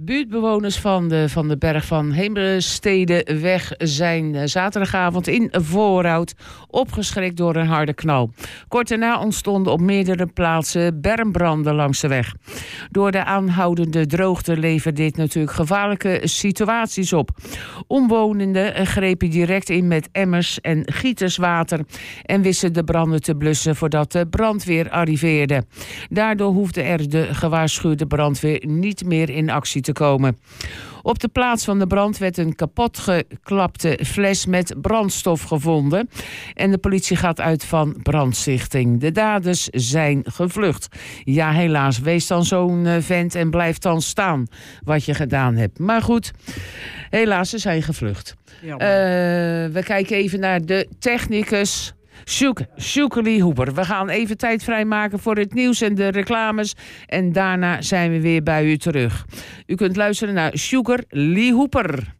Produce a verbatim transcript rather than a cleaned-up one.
buurtbewoners van de, van de Berg van Heemstedenweg zijn zaterdagavond in Voorhout opgeschrikt door een harde knal. Kort daarna ontstonden op meerdere plaatsen bermbranden langs de weg. Door de aanhoudende droogte levert dit natuurlijk gevaarlijke situaties op. Omwonenden grepen direct in met emmers en gieterswater en wisten de branden te blussen voordat de brandweer arriveerde. Daardoor hoefde er de gewaarschuwde brandweer niet meer in actie te komen. Op de plaats van de brand werd een kapotgeklapte fles met brandstof gevonden. En de politie gaat uit van brandstichting. De daders zijn gevlucht. Ja, helaas, wees dan zo'n uh, vent en blijf dan staan wat je gedaan hebt. Maar goed, helaas, ze zijn gevlucht. Ja, uh, we kijken even naar de technicus Sjoeke, Sjoeke Lee Hooper. We gaan even tijd vrijmaken voor het nieuws en de reclames. En daarna zijn we weer bij u terug. U kunt luisteren naar Sjoeke Lee Hooper.